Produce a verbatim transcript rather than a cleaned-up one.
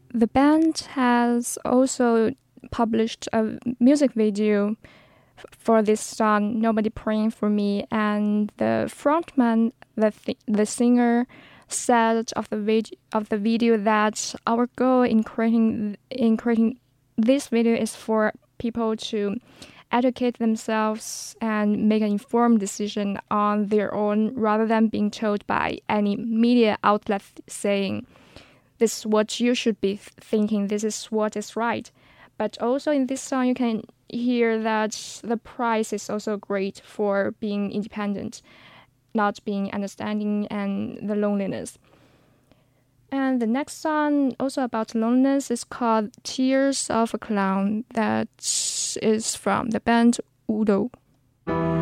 the band has also published a music video f- for this song, Nobody Praying for Me, and the frontman, the th- the singer, said of the vid- of the video that our goal in creating in creating this video is for people to educate themselves and make an informed decision on their own rather than being told by any media outlet saying this is what you should be thinking, this is what is right. But also in this song you can hear that the price is also great for being independent, not being understanding, and the loneliness. And the next song, also about loneliness, is called Tears of a Clown. That is from the band Udo.